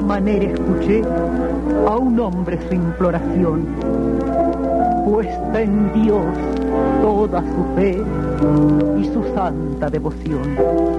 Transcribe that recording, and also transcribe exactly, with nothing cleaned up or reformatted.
manera escuché a un hombre su imploración. Puesta en Dios toda su fe y su santa devoción.